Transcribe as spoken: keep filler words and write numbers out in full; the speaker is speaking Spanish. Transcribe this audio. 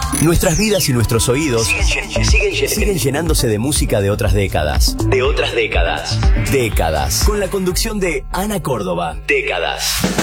Nuestras vidas y nuestros oídos siguen, siguen, siguen llenándose de música de otras décadas. De otras décadas. Décadas. Con la conducción de Ana Córdoba. Décadas.